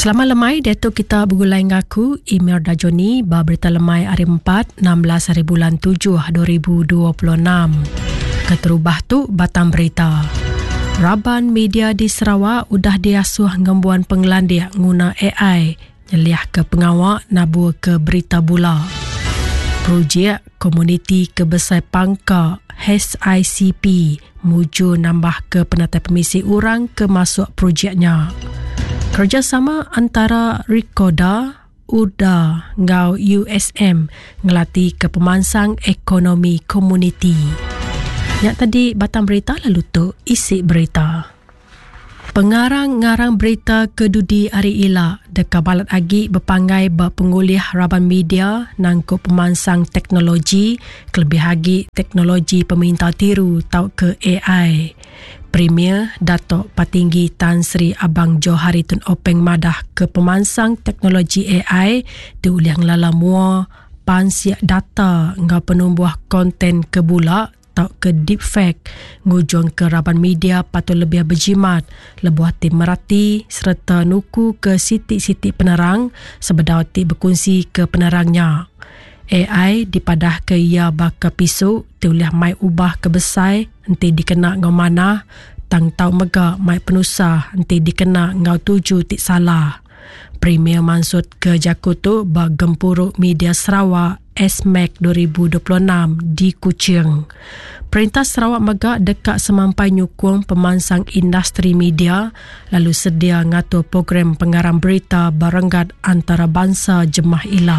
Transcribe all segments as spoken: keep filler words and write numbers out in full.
Selamat lemai, Datuk kita bergulai ngaku Emir Dajoni ba berita lemai hari empat, enam belas hari bulan tujuh, dua ribu dua puluh enam. Keterubah tu batang berita. Raban media di Sarawak udah diasuh ngembuan penglandia guna A I nyeliah ke pengawak nabu ke berita bula. Projek Komuniti Kebesar Pangka H I C P muju nambah ke penatai permisi orang ke masuk projeknya. Kerjasama antara Rikoda, U D A ngau U S M ngelatih ke pemansang ekonomi komuniti. Yang tadi batang berita lalu tu isi berita. Pengarang-ngarang berita kedudi Ari Ila dekat balat agi berpangai berpengulih raban media nangkut pemansang teknologi kelebih agi teknologi pemerintah tiru tau ke A I. Premier Datuk Patinggi Tan Sri Abang Johari Tun Openg madah ke pemansang teknologi A I diuliang lala mua pansiak data ngau penumbuh konten kebula tau ke deepfake ngujung ke raban media patut lebih berjimat lebuh tim merati serta nuku ke sitik-sitik penerang sebedau ti berkongsi ke penerangnya. A I dipadah ke ia baka pisuk diuliah mai ubah kebesai nanti dikena ngau mana tang tau mega mai penusah nanti dikena ngau tuju tik salah. Premier mansut ke Jakutu ba gempuruk media Sarawak S M A C dua ribu dua puluh enam di Kuching. Perintah Sarawak Mega dekat semampai nyukung pemansang industri media lalu sedia ngatur program pengarang berita baranggat antarabangsa Jemaah Ila.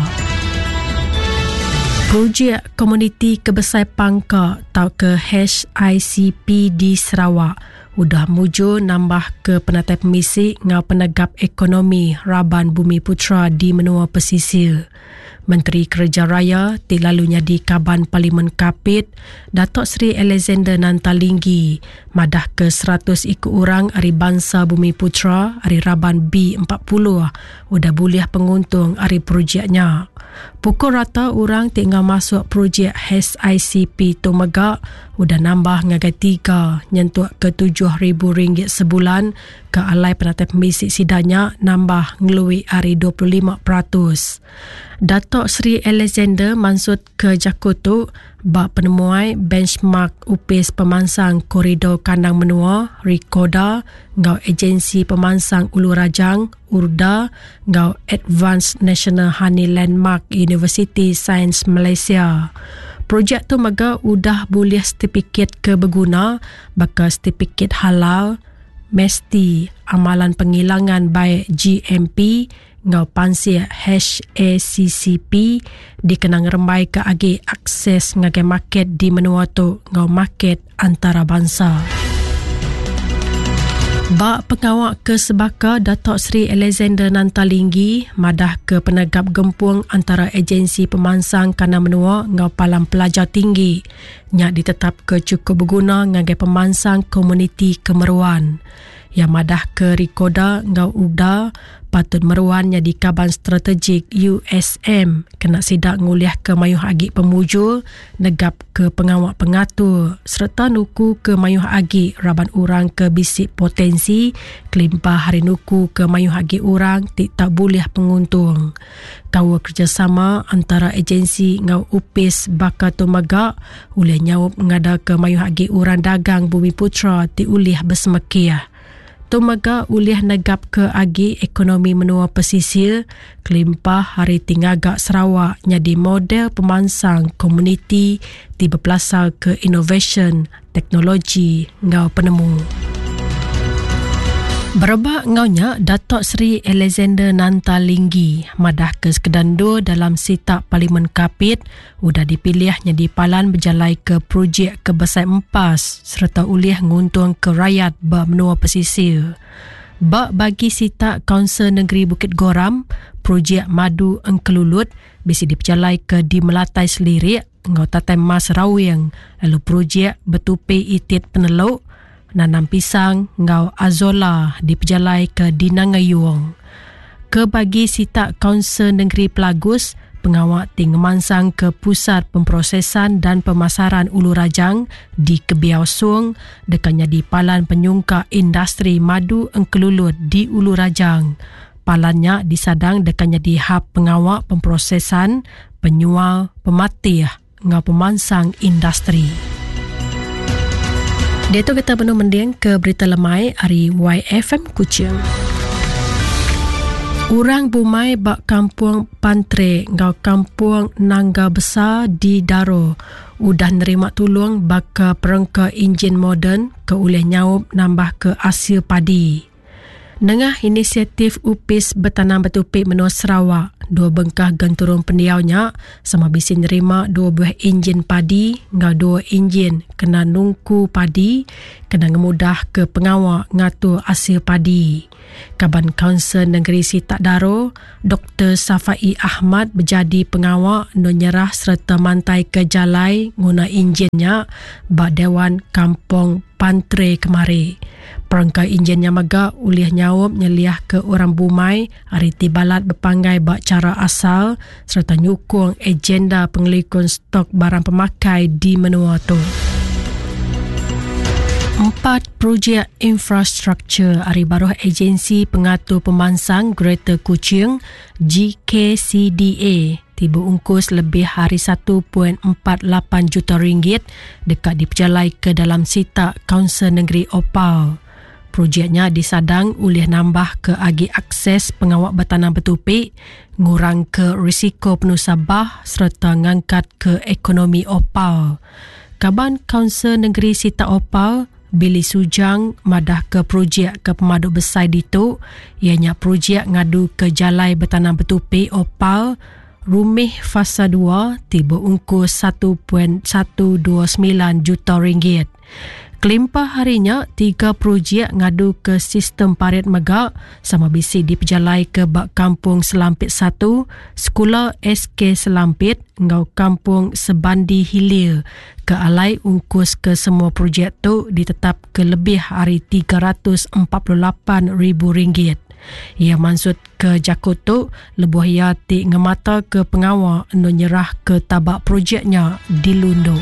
Projek Komuniti Kebesar Pangka tau ke H I C P di Sarawak udah muju nambah ke penatai permisi ngau penegap ekonomi Raban Bumi Putra di menua pesisir. Menteri Kerja Raya tilalunya di Kaban Parlimen Kapit Datuk Seri Alexander Nantalinggi madah ke seratus ikut orang hari bangsa Bumi Putra hari Raban B empat puluh udah boleh penguntung hari projeknya. Pukul rata orang tinggal masuk projek H I C P tu megak udah nambah ngagai tiga nyentuh ke tujuh ribu ringgit sebulan ke alai penatai permisi sidanya nambah ngelui hari dua puluh lima peratus. Datuk Seri Alexander mansut ke Jakutu bak penemuai benchmark upis pemansang koridor kandang menua Rikoda ngau agensi pemansang Ulu Rajang U R D A ngau Advanced National Honey Landmark University Science Malaysia. Projek tu mega udah boleh sertifikat ke berguna baka sertifikat halal mesti amalan penghilangan baik G M P ngau pansia H A C C P dikenang rembai ke agi akses ngagai market di menua tu ngau market antarabangsa. Bak pengawak ke Sebaka Datuk Seri Alexander Nantalinggi madah ke penegap gempung antara agensi pemansang kana menua ngau palang pelajar tinggi nyak ditetap ke cukup berguna ngagai pemansang komuniti kemeruan. Yang madah ke Rikoda ngau U D A patut meruannya di Kaban Strategik U S M kena sidak nguliah ke mayuh agi pemujul negap ke pengawak pengatur serta nuku ke mayuh agi raban orang ke bisik potensi kelimpah hari nuku ke mayuh agi orang tik tak boleh penguntung. Kawa kerjasama antara agensi ngau upis baka tu megak ulih nyawup ngada ke mayuh agi orang dagang Bumi Putra ti ulih bersemekiah. Tumaga ulih negap ke agi ekonomi menua pesisir kelimpah hari tingagak Sarawak jadi model pemansang komuniti di berpelasal ke innovation teknologi ngau penemu. Berebak ngaunya Datuk Seri Alexander Nantalinggi madah ke sekedando dalam sitak Parlimen Kapit udah dipilih jadi palan berjalai ke projek kebesar empas serta ulih nguntung ke rakyat ba menua pesisir. Bak bagi sitak Kaunsil Negeri Bukit Goram, projek Madu Engkelulut bisi diperjalai ke di Melatai Selirik ngau tatai Mas Rawing lalu projek Betupai Itit Peneluk nanam pisang ngau Azola diperjalai ke Dinangayuong. Ke bagi sitak Kaunsil Negeri Pelagus, pengawak tingemansang ke Pusat Pemprosesan dan Pemasaran Ulu Rajang di Kebiau Sung dekatnya di Palan Penyungka Industri Madu Engkelulut di Ulu Rajang. kapalannya disadang dekannya di hab pengawak pemprosesan, penyual, pematih ngau pemansang industri. Dia tu kita penuh mending ke berita lemai hari Y F M Kuching. Urang Bumai bak kampung Pantre ngau kampung Nangga Besar di Daro udah nerima tolong baka perengka enjin moden ke oleh nyaup nambah ke hasil padi. Nengah inisiatif U P I S bertanam betupik menua Sarawak, dua bengkah ganturung pendiaunya sama bisi nerima dua buah enjin padi ngau dua enjin kena nungku padi kena ngemudah ke pengawak ngatur hasil padi. Kaban Kaunsil Negeri Sitak Daro, Doktor Safai Ahmad berjadi pengawak no nyerah serta mantai ke jalai guna enjinnya bak Dewan Kampung Pantre kemari. Perangkai enjinnya maga ulih nyawab nyeliah ke orang Bumai hari tibalat berpanggai bak cara asal serta nyukung agenda pengelikun stok barang pemakai di menua tu. Empat projek infrastruktur hari baru agensi pengatur pemansang Greater Kuching G K C D A tiba ungkus lebih hari satu perpuluhan empat lapan juta ringgit dekat diperjalai ke dalam sitak Kaunsil Negeri Opal. Projeknya disadang oleh nambah ke agi akses pengawak bertanam betupik, ngurang ke risiko penusabah serta ngangkat ke ekonomi Opal. Kaban Kaunsil Negeri Sitak Opal Billy Sujang madah ke projek ke pemaduk besar ditu, ianya projek ngadu ke jalai bertanam betupik Opal Rumih Fasa dua tiba ungkus satu perpuluhan satu dua sembilan juta ringgit. Kelimpah harinya, tiga projek ngadu ke sistem parit megak sama bisi diperjalai ke bak kampung Selampit satu, Sekolah S K Selampit, ngau kampung Sebandi Hilir. Ke alai ungkus ke semua projek tu ditetap ke lebih hari tiga ratus empat puluh lapan ribu ringgit. Ia maksud ke Jakoto lebuh ia ti ngemata ke pengawal no nyerah ke tabak projeknya di Lundo.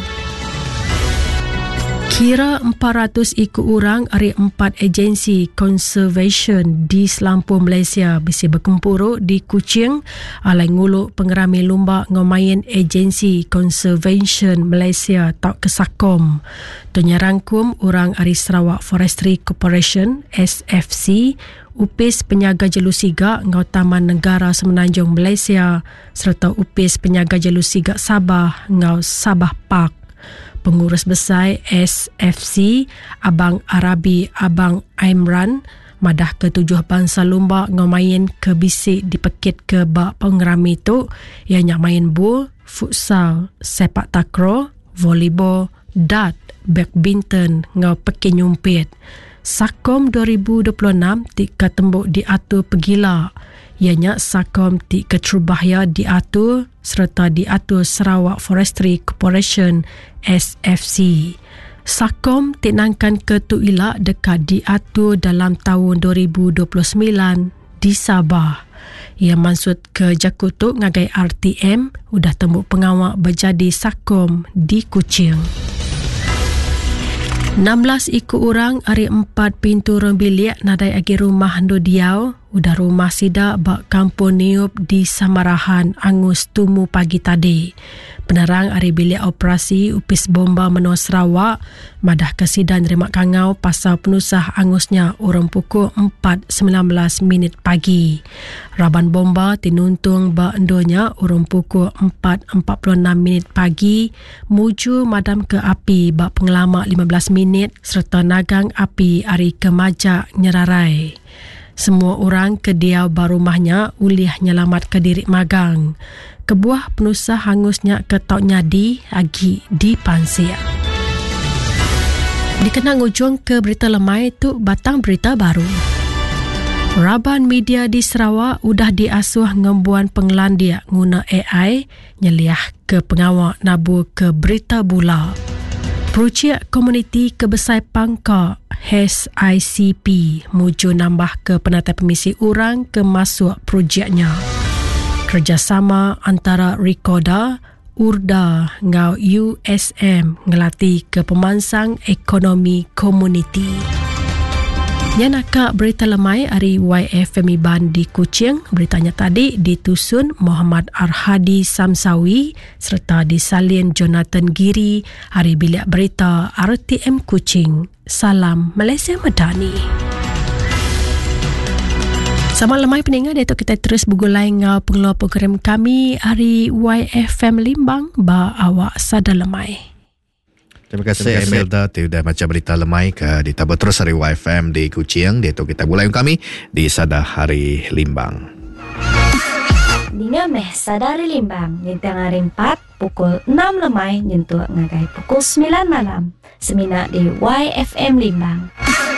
Kira empat ratus ikut orang dari empat agensi conservation di Selampur Malaysia bisi berkumpul di Kuching alai nguluk pengerami lumba ngomain agensi conservation Malaysia tak kesakom. Tunya rangkum orang dari Sarawak Forestry Corporation S F C, U P I S Penyaga Jelusiga ngau Taman Negara Semenanjung Malaysia serta U P I S Penyaga Jelusiga Sabah ngau Sabah Park. Pengurus besar S F C, Abang Arabi Abang Aimran, madah ketujuh bangsa lumba ngomain ke bisik dipekit ke bak pengerami tu, ianya main bul, futsal, sepak takraw, volleyball, dart, badminton ngau pekin nyumpit. Sakom dua ribu dua puluh enam tika tembuk diatur pegila. Ianya Sakom ti Keterubahaya diatur serta diatur Sarawak Forestry Corporation S F C. Sakom tinangkan ketuila dekat diatur dalam tahun dua ribu dua puluh sembilan di Sabah. Ia maksud ke Jakutuk ngagai R T M udah tembuk pengawak berjadi Sakom di Kuching. enam belas ikut orang hari empat pintu rembilik nadai agi rumah ndo diau udah rumah sidak bak kampung Niup di Samarahan angus tumu pagi tadi. Penerang hari bilik operasi U P I S Bomba Menua Sarawak madah kesidan nerima kangau pasal penusah angusnya urang pukul empat sembilan belas minit pagi. Raban bomba tinuntung bak endonya urang pukul empat empat puluh enam minit pagi muju madam ke api bak pengelamak lima belas minit serta nagang api hari kemajak nyerarai. Semua orang ke diau barumahnya ulih nyelamat ke diri magang. Kebuah penusah hangusnya ke Tok Nyadi agi di Pansia. Dikenang ujung ke berita lemai tu batang berita baru. Raban media di Sarawak udah diasuh ngembuan penglandia guna A I nyeliah ke pengawak nabu ke berita bula. Projek Komuniti Kebesar Pangka H I C P muju nambah ke penatai permisi orang ke masuk projeknya. Kerjasama antara Rikoda, Urda ngau U S M ngelatih ke pemansang ekonomi komuniti. Yang nak berita lemai hari Y F M Iban di Kuching. Beritanya tadi ditusun Muhammad Arhadi Samsawi serta disalin Jonathan Giri. Hari bilik berita R T M Kuching. Salam Malaysia Madani. Sama lemai peningat, Datuk kita terus bergulai dengan pengeluar program kami hari Y F M Limbang. Ba awak sadar lemai. Terima kasih Imelda. Sudah macam berita lemai ke ditabur terus hari Y F M di Kuching. Dia tu kita mulai kami di Sadar Hari Limbang. Dengan meh Sadar Hari Limbang nyentuh hari empat pukul enam lemai nyentuh ngagai pukul sembilan malam. Semina di Y F M Limbang.